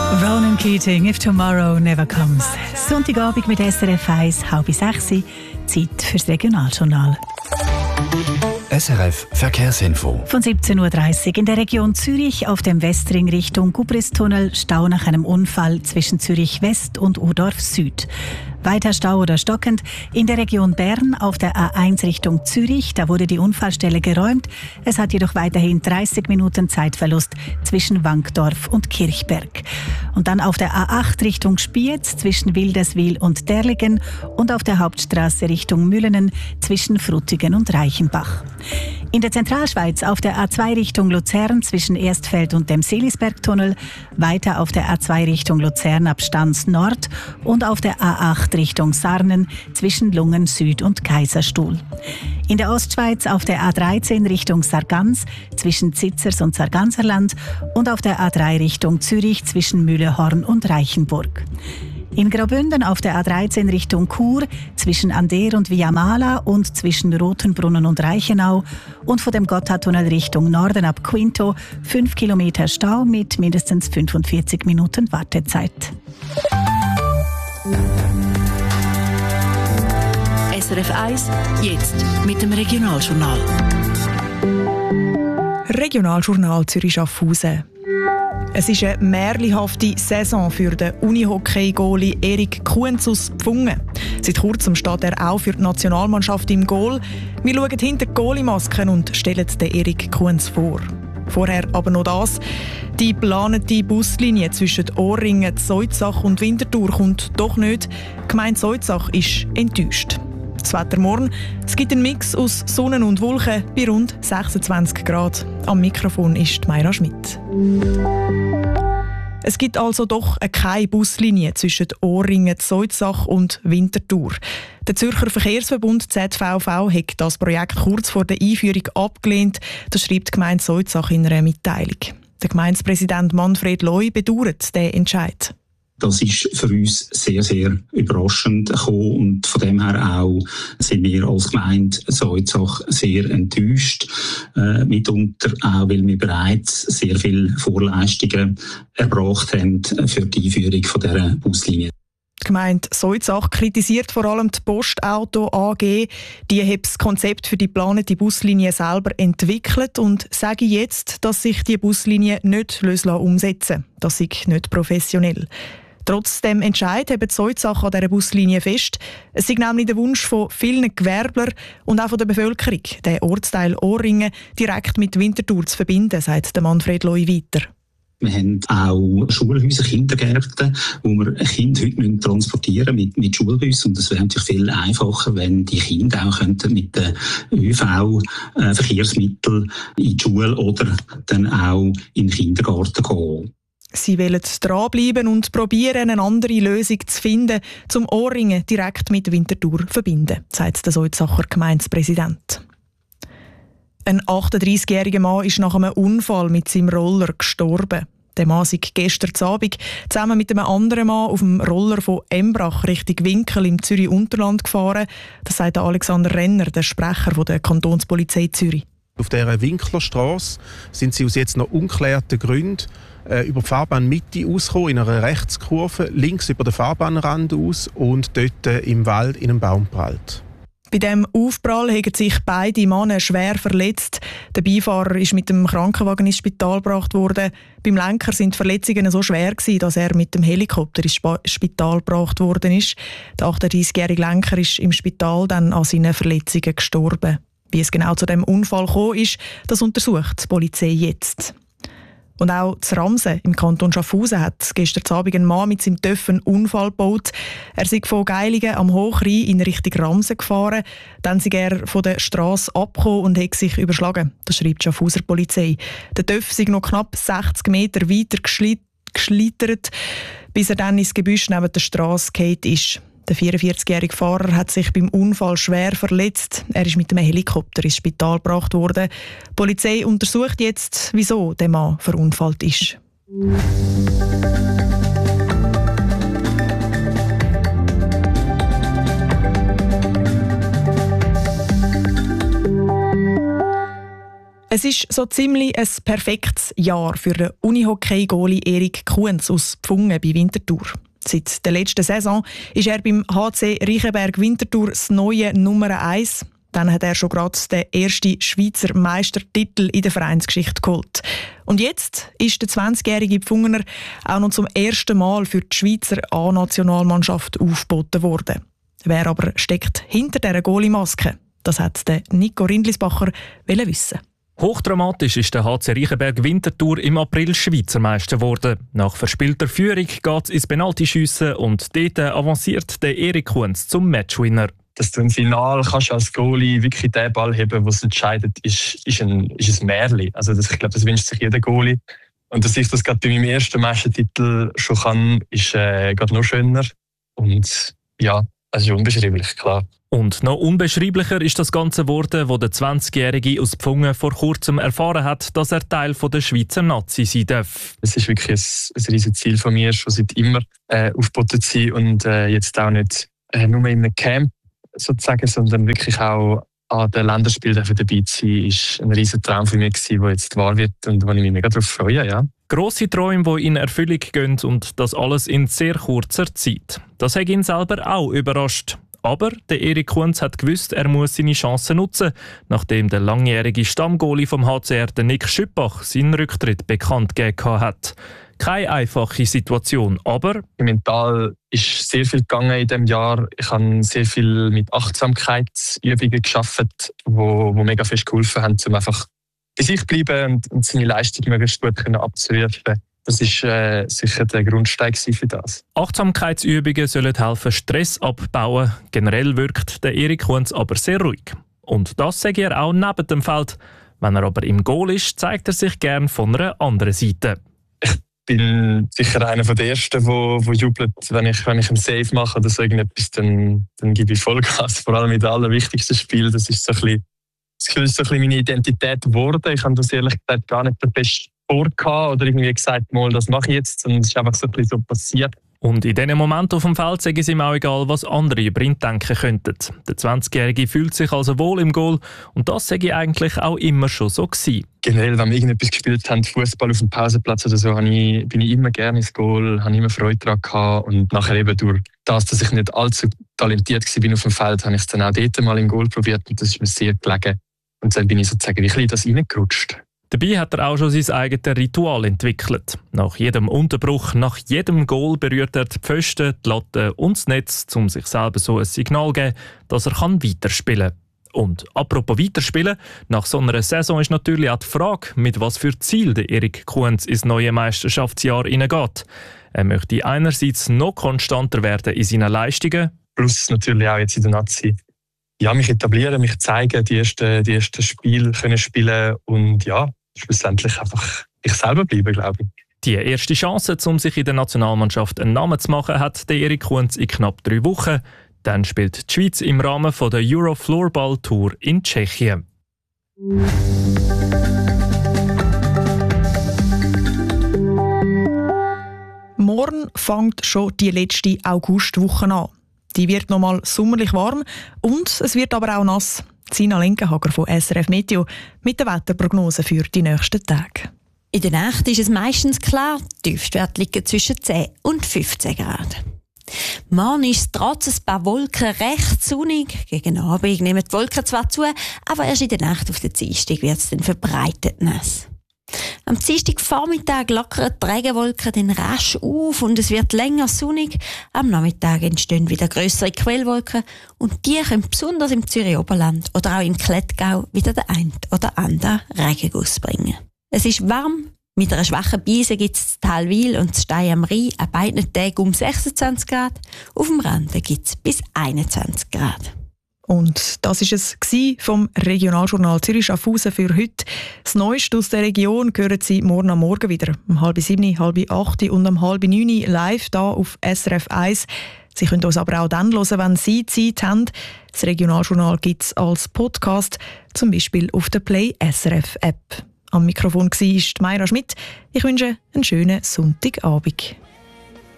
Ronan Keating, If Tomorrow Never Comes. Sonntagabend mit SRF 1, 5:30, Zeit fürs Regionaljournal. SRF Verkehrsinfo. Von 17:30 Uhr in der Region Zürich auf dem Westring Richtung Gubristunnel Stau nach einem Unfall zwischen Zürich West und Urdorf Süd. Weiter Stau oder stockend in der Region Bern auf der A1 Richtung Zürich. Da wurde die Unfallstelle geräumt. Es hat jedoch weiterhin 30 Minuten Zeitverlust zwischen Wankdorf und Kirchberg. Und dann auf der A8 Richtung Spiez zwischen Wilderswil und Derligen und auf der Hauptstraße Richtung Mühlenen zwischen Frutigen und Reichenbach. In der Zentralschweiz auf der A2 Richtung Luzern zwischen Erstfeld und dem Seelisbergtunnel, weiter auf der A2 Richtung Luzern ab Stans Nord und auf der A8 Richtung Sarnen zwischen Lungen Süd und Kaiserstuhl. In der Ostschweiz auf der A13 Richtung Sargans zwischen Zitzers und Sarganserland und auf der A3 Richtung Zürich zwischen Mühlehorn und Reichenburg. In Graubünden auf der A13 Richtung Chur zwischen Ander und Viamala und zwischen Rotenbrunnen und Reichenau und von dem Gotthardtunnel Richtung Norden ab Quinto 5 Kilometer Stau mit mindestens 45 Minuten Wartezeit. SRF 1, jetzt mit dem Regionaljournal. Regionaljournal Zürich-Schaffhausen. Es ist eine märchenhafte Saison für den Unihockey-Goalie Erik Kuenz aus Pfungen. Seit kurzem steht er auch für die Nationalmannschaft im Goal. Wir schauen hinter die Goalie-Masken und stellen den Erik Kuenz vor. Vorher aber noch das. Die geplante Buslinie zwischen Ohrringen, Zeutzach und Winterthur kommt doch nicht. Die Gemeinde Zeutzach ist enttäuscht. Das Wetter morgen, es gibt einen Mix aus Sonne und Wolken bei rund 26 Grad. Am Mikrofon ist Mayra Schmidt. Es gibt also doch keine Buslinie zwischen Ohrringen, Zeutzach und Winterthur. Der Zürcher Verkehrsverbund ZVV hat das Projekt kurz vor der Einführung abgelehnt. Das schreibt die Gemeinde Zeutzach in einer Mitteilung. Der Gemeindepräsident Manfred Loi bedauert den Entscheid. Das ist für uns sehr, sehr überraschend gekommen und von dem her auch sind wir als Gemeinde Zeutzach sehr enttäuscht. Mitunter auch, weil wir bereits sehr viele Vorleistungen erbracht haben für die Einführung von dieser Buslinie. Die Gemeinde Zeutzach kritisiert vor allem die Postauto AG. Die hat das Konzept für die geplante Buslinie selber entwickelt und sage jetzt, dass sich die Buslinie nicht umsetzen lassen. Das ist nicht professionell. Trotz dem Entscheid haben die Zeutzach an dieser Buslinie fest. Es ist nämlich der Wunsch von vielen Gewerblern und auch von der Bevölkerung, den Ortsteil Ohrringen direkt mit Winterthur zu verbinden, sagt Manfred Loi weiter. Wir haben auch Schulhäuser, Kindergärten, wo wir Kinder heute transportieren mit Schulbussen. Und es wäre natürlich viel einfacher, wenn die Kinder auch mit den ÖV-Verkehrsmitteln in die Schule oder dann auch in den Kindergarten gehen. Sie wollen dranbleiben und probieren, eine andere Lösung zu finden, um Ohrringen direkt mit Winterthur zu verbinden, sagt der Zeuzacher Gemeindepräsident. Ein 38-jähriger Mann ist nach einem Unfall mit seinem Roller gestorben. Der Mann ist gestern Abend zusammen mit einem anderen Mann auf dem Roller von Embrach Richtung Winkel im Zürich-Unterland gefahren. Das sagt Alexander Renner, der Sprecher der Kantonspolizei Zürich. Auf dieser Winklerstrasse sind sie aus jetzt noch ungeklärten Gründen über die Fahrbahnmitte ausgekommen, in einer Rechtskurve, links über den Fahrbahnrand aus und dort im Wald in einem Baum prallt. Bei diesem Aufprall haben sich beide Männer schwer verletzt. Der Beifahrer ist mit dem Krankenwagen ins Spital gebracht worden. Beim Lenker sind die Verletzungen so schwer gewesen, dass er mit dem Helikopter ins Spital gebracht worden ist. Der 38-jährige Lenker ist im Spital dann an seinen Verletzungen gestorben. Wie es genau zu dem Unfall gekommen ist, das untersucht die Polizei jetzt. Und auch zu Ramsen im Kanton Schaffhausen hat gestern Abend ein Mann mit seinem Töff einen Unfall gebaut. Er sei von Geiligen am Hochrhein in Richtung Ramsen gefahren. Dann sei er von der Strasse abgekommen und hat sich überschlagen. Das schreibt die Schaffhauser Polizei. Der Töff sei noch knapp 60 Meter weiter geschlittert, bis er dann ins Gebüsch neben der Strasse gefallen ist. Der 44-jährige Fahrer hat sich beim Unfall schwer verletzt. Er ist mit einem Helikopter ins Spital gebracht worden. Die Polizei untersucht jetzt, wieso der Mann verunfallt ist. Es ist so ziemlich ein perfektes Jahr für den Unihockey-Goalie Erik Kuhns aus Pfungen bei Winterthur. Seit der letzten Saison ist er beim HC Reichenberg Winterthur das neue Nummer 1. Dann hat er schon gerade den ersten Schweizer Meistertitel in der Vereinsgeschichte geholt. Und jetzt ist der 20-jährige Pfungener auch noch zum ersten Mal für die Schweizer A-Nationalmannschaft aufgeboten worden. Wer aber steckt hinter dieser Goalie-Maske? Das hat der Nico Rindlisbacher wissen. Hochdramatisch ist der HC Reichenberg Winterthur im April Schweizer Meister geworden. Nach verspielter Führung geht es ins Penaltyschiessen und dort avanciert der Erik Kuhns zum Matchwinner. Dass du im Finale kannst als Goalie wirklich den Ball heben, was entscheidet, ist ein Märchen. Also ich glaube, das wünscht sich jeder Goalie. Und dass ich das gerade bei meinem ersten Meistertitel schon kann, ist gerade noch schöner. Und ja, es ist unbeschreiblich, klar. Und noch unbeschreiblicher ist das Ganze geworden, wo der 20-Jährige aus Pfungen vor kurzem erfahren hat, dass er Teil der Schweizer Nazi sein darf. Es ist wirklich ein riesiges Ziel von mir, schon seit immer aufgeboten zu sein und jetzt auch nicht nur in einem Camp sozusagen, sondern wirklich auch an den Länderspielen dabei zu sein, ist ein riesiger Traum für mich gewesen, der jetzt wahr wird und wo ich mich mega darauf freue. Ja. Grosse Träume, die in Erfüllung gehen und das alles in sehr kurzer Zeit. Das hat ihn selber auch überrascht. Aber der Erik Kuhns hat gewusst, er muss seine Chancen nutzen, nachdem der langjährige Stammgoalie vom HCR, der Nick Schüppach, seinen Rücktritt bekannt gegeben hat. Keine einfache Situation, aber mental ist sehr viel gegangen in diesem Jahr. Ich habe sehr viel mit Achtsamkeitsübungen gearbeitet, die mega fest geholfen haben, um einfach bei sich zu bleiben und seine Leistung möglichst gut abzurufen. Das war sicher der Grundstein für das. Achtsamkeitsübungen sollen helfen, Stress abbauen. Generell wirkt der Erik Kuhns aber sehr ruhig. Und das sage er auch neben dem Feld. Wenn er aber im Goal ist, zeigt er sich gern von einer anderen Seite. Ich bin sicher einer der Ersten, der jubelt, wenn ich einen Save mache oder so irgendetwas, dann gebe ich Vollgas. Vor allem in den allerwichtigsten Spielen. Das ist so ein bisschen meine Identität geworden. Ich habe das ehrlich gesagt gar nicht fest vorgehabt oder irgendwie gesagt, mal, das mache ich jetzt. Und es ist einfach so ein bisschen so passiert. Und in diesen Momenten auf dem Feld sagen sie ihm auch egal, was andere über ihn denken könnten. Der 20-Jährige fühlt sich also wohl im Goal und das sei eigentlich auch immer schon so gewesen. Generell, wenn wir irgendetwas gespielt haben, Fußball auf dem Pausenplatz oder so, bin ich immer gerne ins Goal, habe immer Freude daran gehabt. Und nachher eben durch das, dass ich nicht allzu talentiert war auf dem Feld, habe ich es dann auch dort mal im Goal probiert und das ist mir sehr gelegen. Und dann bin ich sozusagen ein bisschen in das reingerutscht. Dabei hat er auch schon sein eigenes Ritual entwickelt. Nach jedem Unterbruch, nach jedem Goal berührt er die Pfosten, die Latte und das Netz, um sich selber so ein Signal zu geben, dass er weiterspielen kann. Und apropos weiterspielen, nach so einer Saison ist natürlich auch die Frage, mit was für Ziel der Erik Kuhns ins neue Meisterschaftsjahr hineingeht. Er möchte einerseits noch konstanter werden in seinen Leistungen. Plus natürlich auch jetzt in der Nazi. Ja, mich etablieren, mich zeigen, die ersten Spiele können spielen und ja, schlussendlich einfach ich selber bleiben, glaube ich. Die erste Chance, um sich in der Nationalmannschaft einen Namen zu machen, hat der Erik Kuhns in knapp 3 Wochen. Dann spielt die Schweiz im Rahmen der Euro-Floorball Tour in Tschechien. Morgen fängt schon die letzte Augustwoche an. Die wird nochmal sommerlich warm und es wird aber auch nass. Sina Lenkenhager von SRF Meteo mit der Wetterprognose für die nächsten Tage. In der Nacht ist es meistens klar, die Tiefstwerte liegen zwischen 10 und 15 Grad. Morgen ist es trotz ein paar Wolken recht sonnig. Gegen Abend nehmen die Wolken zwar zu, aber erst in der Nacht auf den Dienstag wird es dann verbreitet nass. Am Dienstagvormittag lockern die Regenwolken dann rasch auf und es wird länger sonnig. Am Nachmittag entstehen wieder grössere Quellwolken und die können besonders im Zürich-Oberland oder auch im Klettgau wieder den einen oder anderen Regenguss bringen. Es ist warm. Mit einer schwachen Brise gibt es Talwil und Stein am Rhein an beiden Tagen um 26 Grad. Auf dem Rande gibt es bis 21 Grad. Und das war es vom Regionaljournal Zürich Schaffhausen für heute. Das Neueste aus der Region hören Sie morgen am Morgen wieder. Um 6:30, 7:30 und um 8:30 live hier auf SRF 1. Sie können uns aber auch dann hören, wenn Sie Zeit haben. Das Regionaljournal gibt es als Podcast, zum Beispiel auf der Play SRF App. Am Mikrofon war Mayra Schmidt. Ich wünsche einen schönen Sonntagabend.